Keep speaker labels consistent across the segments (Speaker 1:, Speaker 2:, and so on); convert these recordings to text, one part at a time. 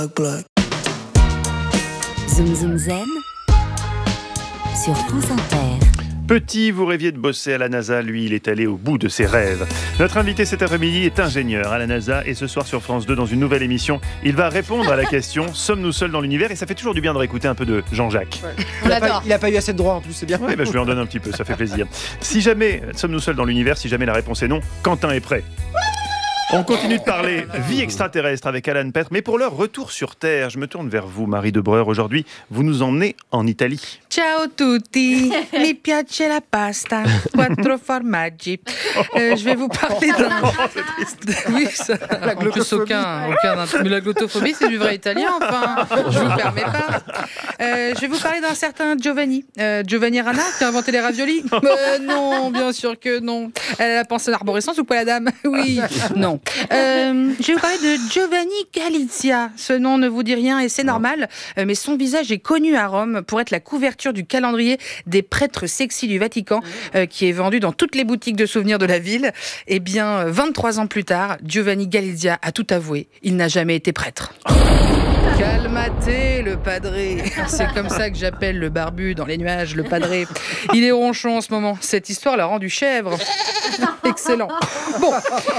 Speaker 1: Zoom Zoom Zen sur France Inter.
Speaker 2: Petit, vous rêviez de bosser à la NASA, lui, il est allé au bout de ses rêves. Notre invité cet après-midi est ingénieur à la NASA et ce soir sur France 2, dans une nouvelle émission, il va répondre à la question « Sommes-nous seuls dans l'univers ?» Et ça fait toujours du bien de réécouter un peu de Jean-Jacques.
Speaker 3: Ouais. Il n'a pas eu assez de droits en plus, c'est bien.
Speaker 2: Oui, je lui en donne un petit peu, ça fait plaisir. Si jamais sommes-nous seuls dans l'univers, si jamais la réponse est non, Quentin est prêt. On continue de parler vie extraterrestre avec Alan Petre, mais pour l'heure, retour sur Terre. Je me tourne vers vous, Marie de Breur. Aujourd'hui, vous nous emmenez en Italie.
Speaker 4: Ciao tutti, mi piace la pasta, quattro formaggi. Je vais vous parler d'un...
Speaker 2: C'est triste.
Speaker 4: Oui, ça...
Speaker 3: La
Speaker 4: en plus, aucun... Mais la glottophobie, c'est du vrai italien, enfin. Je vous permets pas. Je vais vous parler d'un certain Giovanni. Giovanni Rana, qui a inventé les raviolis. Non, bien sûr que non. Elle a la pensée d'arborescence ou pas, la dame? Oui, non. Je vais vous parler de Giovanni Galizia. Ce nom ne vous dit rien et c'est normal, mais son visage est connu à Rome pour être la couverture du calendrier des prêtres sexy du Vatican, qui est vendu dans toutes les boutiques de souvenirs de la ville. Eh bien, 23 ans plus tard, Giovanni Galizia a tout avoué. Il n'a jamais été prêtre. Calmate, le padré. C'est comme ça que j'appelle le barbu dans les nuages, le padré. Il est ronchon en ce moment. Cette histoire l'a rendu chèvre. Excellent. Bon.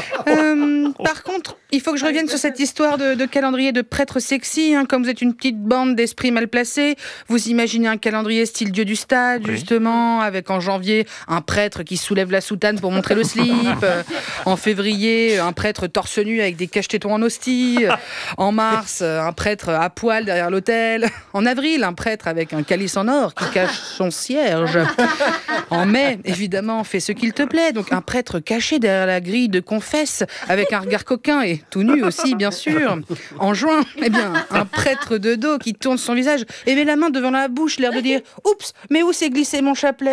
Speaker 4: Par contre, il faut que je revienne sur cette histoire de calendrier de prêtres sexy. Comme vous êtes une petite bande d'esprits mal placés, vous imaginez un calendrier style Dieu du stade, justement, avec en janvier un prêtre qui soulève la soutane pour montrer le slip. En février, un prêtre torse nu avec des cache-tétons en hostie. En mars, un prêtre à poil derrière l'autel. En avril, un prêtre avec un calice en or qui cache son cierge. En mai, évidemment, fais ce qu'il te plaît. Donc un prêtre caché derrière la grille de confesse avec un regard coquin et tout nu aussi, bien sûr. En juin, eh bien, un prêtre de dos qui tourne son visage et met la main devant la bouche, l'air de dire « Oups, mais où s'est glissé mon chapelet ?»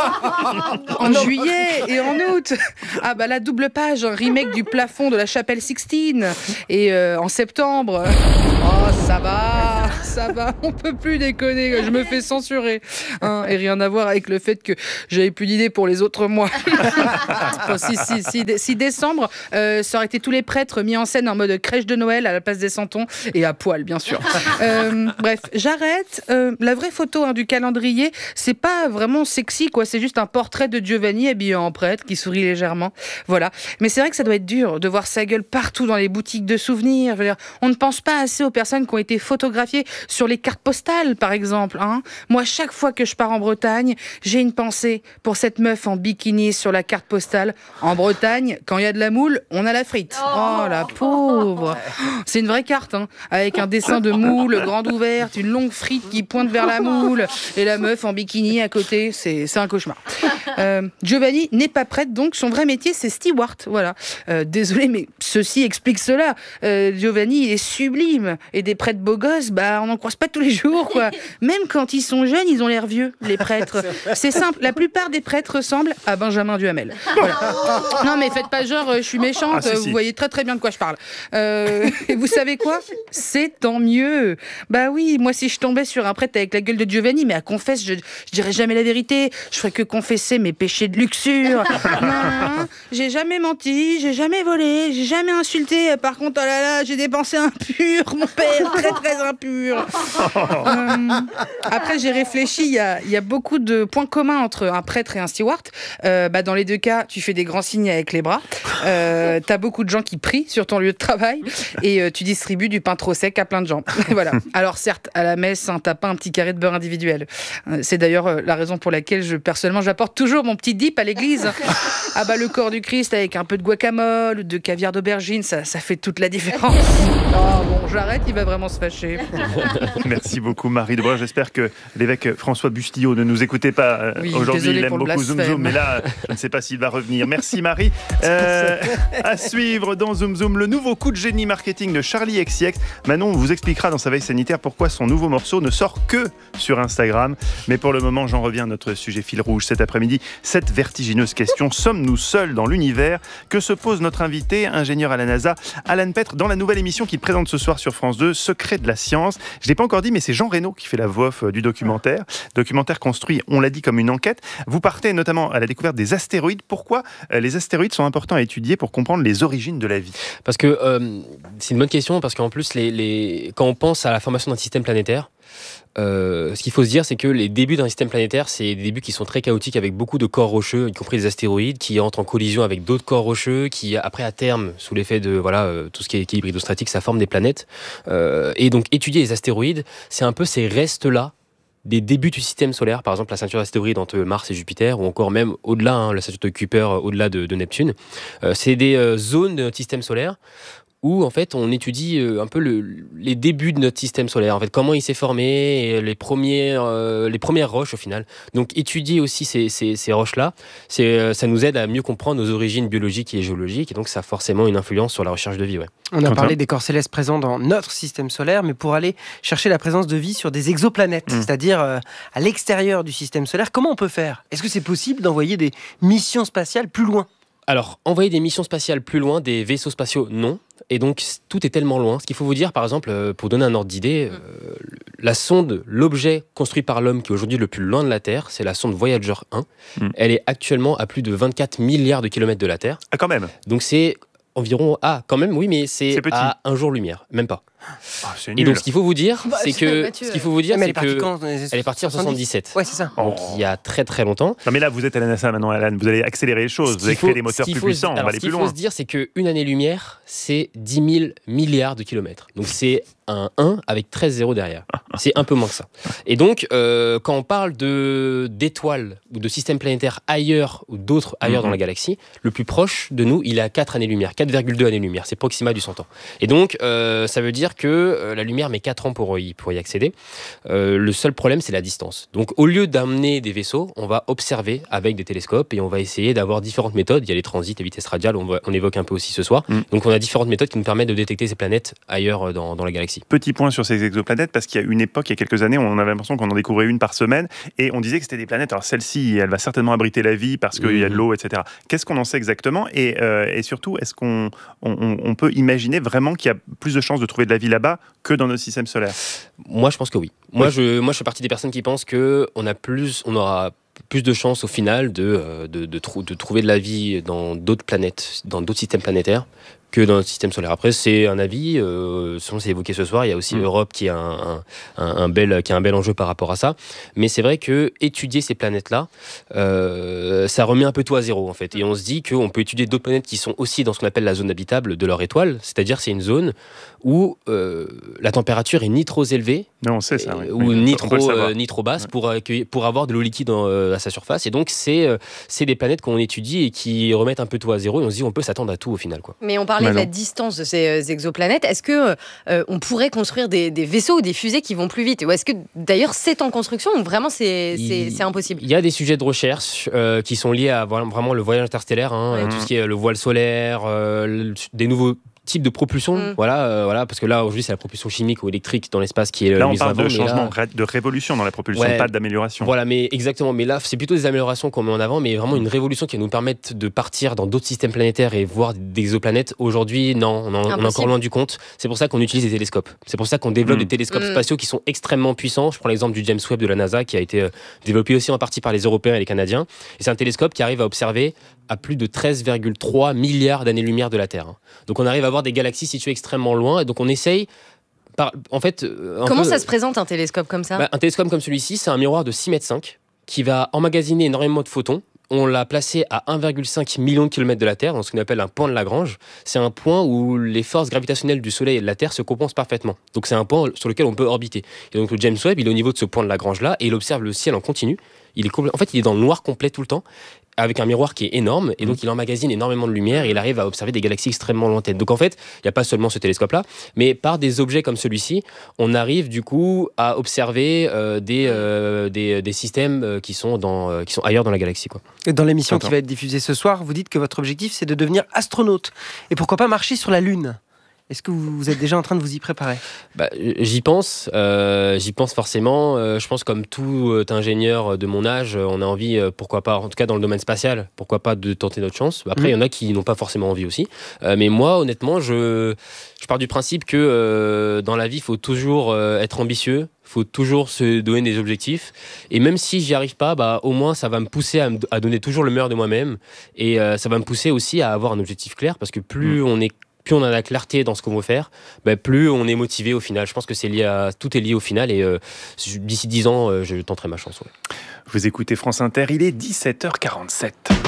Speaker 4: En juillet et en août, la double page, un remake du plafond de la chapelle Sixtine. Et en septembre... Oh, ça va, on peut plus déconner, je me fais censurer. Et rien à voir avec le fait que j'avais plus d'idées pour les autres mois. Si décembre, ça aurait été tous les prêtres mis en scène en mode crèche de Noël à la place des santons et à poil, bien sûr. Bref, j'arrête. La vraie photo du calendrier, c'est pas vraiment sexy, quoi. C'est juste un portrait de Giovanni habillé en prêtre qui sourit légèrement. Voilà. Mais c'est vrai que ça doit être dur de voir sa gueule partout dans les boutiques de souvenirs. Je veux dire, on ne pense pas assez aux personnes qui ont été photographiées sur les cartes postales, par exemple. Moi, chaque fois que je pars en Bretagne, j'ai une pensée pour cette meuf en bikini sur la carte postale. En Bretagne, quand il y a de la moule, on a la frite. Oh, la pauvre. C'est une vraie carte, avec un dessin de moule grande ouverte, une longue frite qui pointe vers la moule, et la meuf en bikini à côté. C'est un cauchemar. Giovanni n'est pas prêtre, donc son vrai métier, c'est steward. Voilà. Désolé, mais ceci explique cela. Giovanni, il est sublime. Et des prêtres beaux gosses, on n'en croise pas tous les jours, quoi. Même quand ils sont jeunes, ils ont l'air vieux, les prêtres. C'est simple, la plupart des prêtres ressemblent à Benjamin Duhamel. Voilà. Non, mais faites pas genre, je suis méchante,
Speaker 2: si.
Speaker 4: Vous voyez très très bien de quoi je parle. Et vous savez quoi ? C'est tant mieux. Bah oui, moi si je tombais sur un prêtre avec la gueule de Giovanni, mais à confesse, je dirais jamais la vérité. Je ferais que confesser mes péchés de luxure. Non, j'ai jamais menti, j'ai jamais volé, j'ai jamais insulté. Par contre, oh là là, j'ai des pensées impures, mon père, très très impur. Après, j'ai réfléchi, il y a beaucoup de points communs entre un prêtre et un steward. Dans les deux cas, tu fais des grands signes avec les bras. T'as beaucoup de gens qui prient sur ton lieu de travail et tu distribues du pain trop sec à plein de gens. Voilà. Alors certes, à la messe, t'as pas un petit carré de beurre individuel. C'est d'ailleurs la raison pour laquelle personnellement, j'apporte toujours mon petit dip à l'église. Le corps du Christ avec un peu de guacamole ou de caviar d'aubergine, ça fait toute la différence. Oh bon, j'arrête, il va vraiment se fâcher.
Speaker 2: Merci beaucoup Marie de Breur. J'espère que l'évêque François Bustillo ne nous écoutait pas aujourd'hui. Il aime beaucoup Zoom Zoom, mais là, je ne sais pas s'il va revenir. Merci Marie. À suivre dans Zoom Zoom, le nouveau coup de génie marketing de Charli XCX. Manon vous expliquera dans sa veille sanitaire pourquoi son nouveau morceau ne sort que sur Instagram. Mais pour le moment, j'en reviens à notre sujet fil rouge cet après-midi. Cette vertigineuse question, sommes-nous seuls dans l'univers ? Que se pose notre invité, ingénieur à la NASA, Alan Petre, dans la nouvelle émission qu'il présente ce soir sur France France 2, Secret de la science. Je ne l'ai pas encore dit, mais c'est Jean Reno qui fait la voix off du documentaire. Documentaire construit, on l'a dit, comme une enquête. Vous partez notamment à la découverte des astéroïdes. Pourquoi les astéroïdes sont importants à étudier pour comprendre les origines de la vie ?
Speaker 5: Parce que c'est une bonne question, parce qu'en plus, quand on pense à la formation d'un système planétaire, ce qu'il faut se dire, c'est que les débuts d'un système planétaire, c'est des débuts qui sont très chaotiques avec beaucoup de corps rocheux, y compris des astéroïdes, qui entrent en collision avec d'autres corps rocheux, qui après à terme, sous l'effet de tout ce qui est équilibre hydrostatique, ça forme des planètes. Et donc étudier les astéroïdes, c'est un peu ces restes-là des débuts du système solaire, par exemple la ceinture d'astéroïdes entre Mars et Jupiter, ou encore même au-delà, la ceinture de Kuiper au-delà de Neptune. C'est des zones de notre système solaire où en fait on étudie un peu les débuts de notre système solaire, en fait comment il s'est formé, et les premières roches au final. Donc étudier aussi ces roches-là, ça nous aide à mieux comprendre nos origines biologiques et géologiques, et donc ça a forcément une influence sur la recherche de vie. Ouais.
Speaker 3: On a parlé des corps célestes présents dans notre système solaire, mais pour aller chercher la présence de vie sur des exoplanètes, c'est-à-dire à l'extérieur du système solaire, comment on peut faire ? Est-ce que c'est possible d'envoyer des missions spatiales plus loin ?
Speaker 5: Alors, envoyer des missions spatiales plus loin, des vaisseaux spatiaux, non. Et donc, tout est tellement loin. Ce qu'il faut vous dire, par exemple, pour donner un ordre d'idée, la sonde, l'objet construit par l'homme qui est aujourd'hui le plus loin de la Terre, c'est la sonde Voyager 1. Elle est actuellement à plus de 24 milliards de kilomètres de la Terre.
Speaker 2: Ah, quand même.
Speaker 5: Donc, c'est environ... Ah, quand même, oui, mais c'est à un jour-lumière, même pas.
Speaker 2: Ah, c'est
Speaker 5: et
Speaker 2: nul.
Speaker 5: donc, ce qu'il faut vous dire, c'est que...
Speaker 3: Elle
Speaker 5: est partie en 77.
Speaker 3: Ouais, c'est ça.
Speaker 5: Donc, il y a très très longtemps.
Speaker 2: Non, mais là, vous êtes à la NASA maintenant, Alan. Vous allez accélérer les choses. Vous allez créer des moteurs plus puissants. On va aller plus loin.
Speaker 5: Ce qu'il faut se dire, c'est qu'une année-lumière, c'est 10 000 milliards de kilomètres. Donc, c'est un 1 avec 13 zéros derrière. C'est un peu moins que ça. Et donc, quand on parle d'étoiles ou de systèmes planétaires ailleurs ou d'autres ailleurs dans la galaxie, le plus proche de nous, il est à 4 années-lumière, 4,2 années-lumière. C'est Proxima du Centaure. Et donc, ça veut dire que la lumière met 4 ans pour y accéder. Le seul problème, c'est la distance. Donc, au lieu d'amener des vaisseaux, on va observer avec des télescopes et on va essayer d'avoir différentes méthodes. Il y a les transits et vitesse radiale, on évoque un peu aussi ce soir. Donc, on a différentes méthodes qui nous permettent de détecter ces planètes ailleurs dans la galaxie.
Speaker 2: Petit point sur ces exoplanètes, parce qu'il y a une époque, il y a quelques années, on avait l'impression qu'on en découvrait une par semaine et on disait que c'était des planètes. Alors, celle-ci, elle va certainement abriter la vie parce qu'il y a de l'eau, etc. Qu'est-ce qu'on en sait exactement ? Et surtout, est-ce qu'on peut imaginer vraiment qu'il y a plus de chances de trouver de la vie là-bas que dans notre système solaire ?
Speaker 5: Moi, je pense que oui. Moi, je fais partie des personnes qui pensent qu'on aura plus de chances au final de trouver de la vie dans d'autres planètes, dans d'autres systèmes planétaires que dans notre système solaire. Après, c'est un avis, c'est évoqué ce soir, il y a aussi l'Europe qui a un bel enjeu par rapport à ça. Mais c'est vrai que étudier ces planètes-là, ça remet un peu tout à zéro, en fait. Et on se dit qu'on peut étudier d'autres planètes qui sont aussi dans ce qu'on appelle la zone habitable de leur étoile, c'est-à-dire c'est une zone où la température est ni trop élevée,
Speaker 2: non, on sait ça,
Speaker 5: ou ni trop basse pour avoir de l'eau liquide à sa surface. Et donc, c'est des planètes qu'on étudie et qui remettent un peu tout à zéro. Et on se dit on peut s'attendre à tout au final, quoi.
Speaker 6: Mais on parlait de la distance de ces exoplanètes. Est-ce que on pourrait construire des vaisseaux ou des fusées qui vont plus vite ? Ou est-ce que d'ailleurs c'est en construction ou vraiment c'est impossible ?
Speaker 5: Il y a des sujets de recherche qui sont liés à vraiment le voyage interstellaire, tout ce qui est le voile solaire, des nouveaux type de propulsion, voilà, parce que là aujourd'hui c'est la propulsion chimique ou électrique dans l'espace qui est
Speaker 2: là on parle de changement, de révolution dans la propulsion, pas d'amélioration.
Speaker 5: Voilà, mais exactement, mais là c'est plutôt des améliorations qu'on met en avant, mais vraiment une révolution qui va nous permettre de partir dans d'autres systèmes planétaires et voir des exoplanètes. Aujourd'hui, non, on est encore loin du compte. C'est pour ça qu'on utilise des télescopes. C'est pour ça qu'on développe des télescopes spatiaux qui sont extrêmement puissants. Je prends l'exemple du James Webb de la NASA qui a été développé aussi en partie par les Européens et les Canadiens. Et c'est un télescope qui arrive à observer à plus de 13,3 milliards d'années-lumière de la Terre. Donc on arrive à voir des galaxies situées extrêmement loin, et donc on essaye...
Speaker 6: Comment ça se présente un télescope comme ça ?
Speaker 5: Un télescope comme celui-ci, c'est un miroir de 6,5 mètres qui va emmagasiner énormément de photons. On l'a placé à 1,5 million de kilomètres de la Terre, dans ce qu'on appelle un point de Lagrange. C'est un point où les forces gravitationnelles du Soleil et de la Terre se compensent parfaitement. Donc c'est un point sur lequel on peut orbiter. Et donc le James Webb, il est au niveau de ce point de Lagrange-là, et il observe le ciel en continu. Il est dans le noir complet tout le temps, avec un miroir qui est énorme, et donc il emmagasine énormément de lumière et il arrive à observer des galaxies extrêmement lointaines. Donc en fait, il n'y a pas seulement ce télescope-là, mais par des objets comme celui-ci, on arrive du coup à observer des systèmes qui sont ailleurs dans la galaxie, quoi.
Speaker 3: Et dans l'émission qui va être diffusée ce soir, vous dites que votre objectif c'est de devenir astronaute. Et pourquoi pas marcher sur la Lune ? Est-ce que vous êtes déjà en train de vous y préparer ?
Speaker 5: J'y pense forcément. Je pense comme tout ingénieur de mon âge, on a envie, pourquoi pas, en tout cas dans le domaine spatial, pourquoi pas de tenter notre chance. Après, il y en a qui n'ont pas forcément envie aussi. Mais moi, honnêtement, je pars du principe que dans la vie, il faut toujours être ambitieux. Il faut toujours se donner des objectifs. Et même si j'y arrive pas, au moins ça va me pousser à donner toujours le meilleur de moi-même. Et ça va me pousser aussi à avoir un objectif clair, parce que plus on a la clarté dans ce qu'on veut faire, plus on est motivé au final. Je pense que tout est lié au final. Et d'ici 10 ans, je tenterai ma chance. Ouais.
Speaker 2: Vous écoutez France Inter, il est 17h47.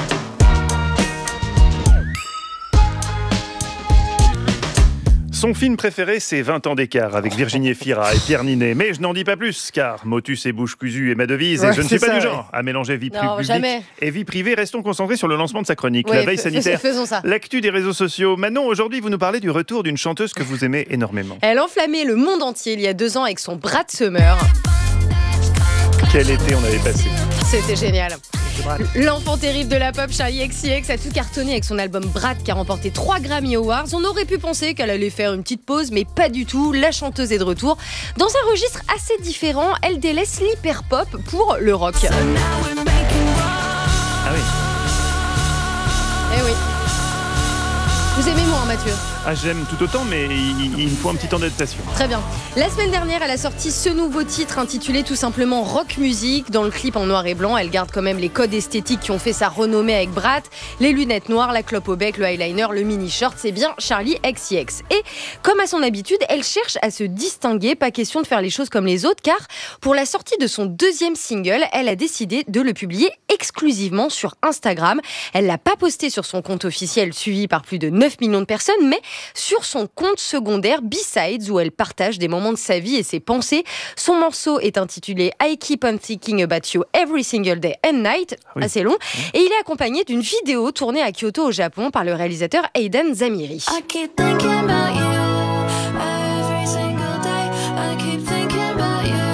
Speaker 2: Son film préféré, c'est 20 ans d'écart avec Virginie Efira et Pierre Ninet. Mais je n'en dis pas plus, car motus et bouche cousue est ma devise. Et je ne suis pas du genre à mélanger vie publique et vie privée. Restons concentrés sur le lancement de sa chronique, la veille sanitaire.
Speaker 6: Faisons ça.
Speaker 2: L'actu des réseaux sociaux. Manon, aujourd'hui, vous nous parlez du retour d'une chanteuse que vous aimez énormément.
Speaker 6: Elle enflammait le monde entier il y a 2 ans avec son Brad Summer.
Speaker 2: Quel été on avait passé.
Speaker 6: C'était génial. L'enfant terrible de la pop, Charli XCX, a tout cartonné avec son album Brad qui a remporté 3 Grammy Awards. On aurait pu penser qu'elle allait faire une petite pause, mais pas du tout. La chanteuse est de retour. Dans un registre assez différent, elle délaisse l'hyper-pop pour le rock.
Speaker 2: Ah oui.
Speaker 6: Eh oui. Vous aimez moins, Mathieu ?
Speaker 2: Ah, j'aime tout autant, mais il me faut un petit temps d'adaptation.
Speaker 6: Très bien. La semaine dernière, elle a sorti ce nouveau titre intitulé tout simplement Rock Music. Dans le clip en noir et blanc, elle garde quand même les codes esthétiques qui ont fait sa renommée avec Brad. Les lunettes noires, la clope au bec, le eyeliner, le mini-short, c'est bien Charli XCX. Et comme à son habitude, elle cherche à se distinguer. Pas question de faire les choses comme les autres, car pour la sortie de son 2e single, elle a décidé de le publier exclusivement sur Instagram. Elle l'a pas posté sur son compte officiel suivi par plus de 9 millions de personnes, mais sur son compte secondaire B-Sides, où elle partage des moments de sa vie et ses pensées. Son morceau est intitulé I Keep on Thinking About You Every Single Day and Night, assez long, et il est accompagné d'une vidéo tournée à Kyoto au Japon par le réalisateur Aidan Zamiri. I keep thinking about you every single day. I keep thinking about you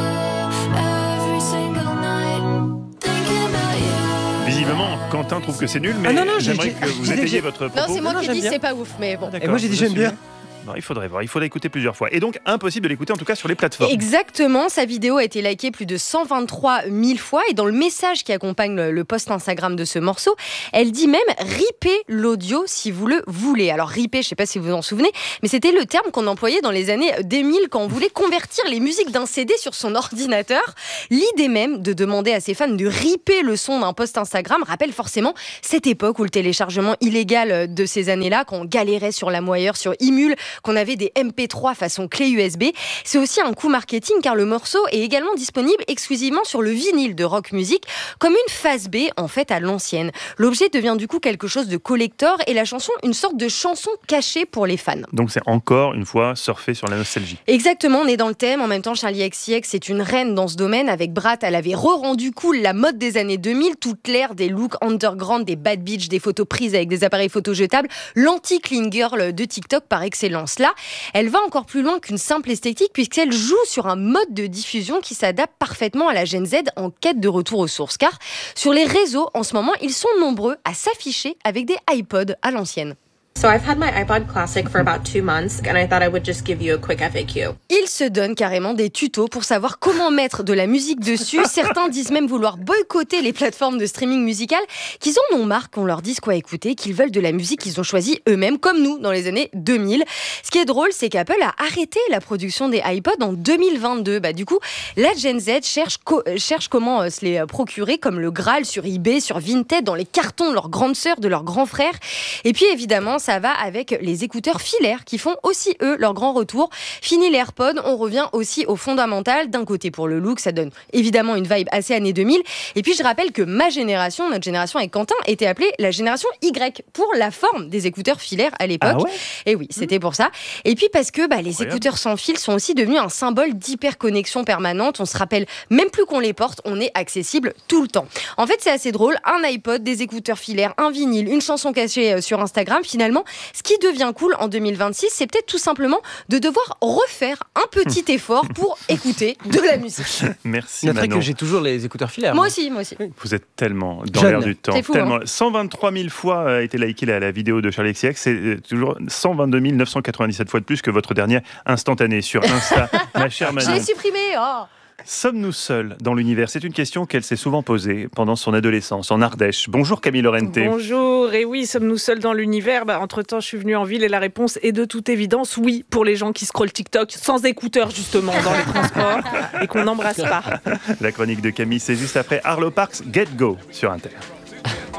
Speaker 6: every single night. Thinking about you.
Speaker 2: Visiblement, Quentin trouve que c'est nul, mais j'aimerais que vous étayiez votre propos.
Speaker 6: Non, c'est moi qui dis c'est pas ouf, mais bon.
Speaker 3: Et moi j'ai dit j'aime bien.
Speaker 2: Non, il faudrait voir, il faudrait écouter plusieurs fois. Et donc, impossible de l'écouter, en tout cas sur les plateformes.
Speaker 6: Exactement, sa vidéo a été likée plus de 123 000 fois. Et dans le message qui accompagne le post Instagram de ce morceau, elle dit même « ripper l'audio si vous le voulez ». Alors ripper, je ne sais pas si vous vous en souvenez, mais c'était le terme qu'on employait dans les années 2000 quand on voulait convertir les musiques d'un CD sur son ordinateur. L'idée même de demander à ses fans de ripper le son d'un post Instagram rappelle forcément cette époque où le téléchargement illégal de ces années-là, quand on galérait sur LimeWire, sur Emule, qu'on avait des MP3 façon clé USB. C'est aussi un coup marketing car le morceau est également disponible exclusivement sur le vinyle de Rock Music comme une phase B en fait à l'ancienne. L'objet devient du coup quelque chose de collector et la chanson une sorte de chanson cachée pour les fans.
Speaker 2: Donc c'est encore une fois surfer sur la nostalgie.
Speaker 6: Exactement, on est dans le thème. En même temps, Charli XCX est une reine dans ce domaine. Avec Brad, elle avait re-rendu cool la mode des années 2000, toute l'ère des looks underground, des bad bitch, des photos prises avec des appareils photo jetables, l'anti-clean girl de TikTok par excellence. Là, elle va encore plus loin qu'une simple esthétique puisqu'elle joue sur un mode de diffusion qui s'adapte parfaitement à la Gen Z en quête de retour aux sources. Car sur les réseaux, en ce moment, ils sont nombreux à s'afficher avec des iPods à l'ancienne.
Speaker 7: So I've had my iPod Classic for about 2 months and I thought I would just give you a quick FAQ.
Speaker 6: Il se donne carrément des tutos pour savoir comment mettre de la musique dessus. Certains disent même vouloir boycotter les plateformes de streaming musical, qu'ils en ont marre qu'on leur dise quoi écouter, qu'ils veulent de la musique qu'ils ont choisie eux-mêmes, comme nous dans les années 2000. Ce qui est drôle, c'est qu'Apple a arrêté la production des iPods en 2022. Du coup, la Gen Z cherche comment se les procurer, comme le Graal sur eBay, sur Vinted, dans les cartons de leurs grandes sœurs, de leurs grands frères. Et puis évidemment, ça va avec les écouteurs filaires qui font aussi, eux, leur grand retour. Fini les AirPods, on revient aussi au fondamental. D'un côté, pour le look, ça donne évidemment une vibe assez années 2000. Et puis, je rappelle que ma génération, notre génération avec Quentin, était appelée la génération Y pour la forme des écouteurs filaires à l'époque.
Speaker 2: Ah ouais ?
Speaker 6: Et oui, c'était pour ça. Et puis, parce que les écouteurs sans fil sont aussi devenus un symbole d'hyperconnexion permanente. On se rappelle même plus qu'on les porte, on est accessible tout le temps. En fait, c'est assez drôle. Un iPod, des écouteurs filaires, un vinyle, une chanson cachée sur Instagram. Finalement, finalement, ce qui devient cool en 2026, c'est peut-être tout simplement de devoir refaire un petit effort pour écouter de la musique.
Speaker 2: Merci
Speaker 3: Notez
Speaker 2: Manon.
Speaker 3: que j'ai toujours les écouteurs filaires.
Speaker 6: Moi aussi.
Speaker 2: Vous êtes tellement dans
Speaker 3: Jeune.
Speaker 2: l'air du temps.
Speaker 6: C'est fou,
Speaker 2: Tellement. 123 000 fois a été liké la vidéo de Charlie XCX. C'est toujours 122 997 fois de plus que votre dernier instantané sur Insta. Ma chère
Speaker 6: Je
Speaker 2: Manon.
Speaker 6: l'ai supprimé. Oh.
Speaker 2: Sommes-nous seuls dans l'univers? C'est une question qu'elle s'est souvent posée pendant son adolescence en Ardèche. Bonjour Camille Lorente.
Speaker 8: Bonjour, et oui, sommes-nous seuls dans l'univers? Entre-temps, je suis venue en ville et la réponse est de toute évidence oui, pour les gens qui scrollent TikTok sans écouteurs justement dans les transports et qu'on n'embrasse pas.
Speaker 2: La chronique de Camille, c'est juste après Arlo Parks, Get Go sur Inter.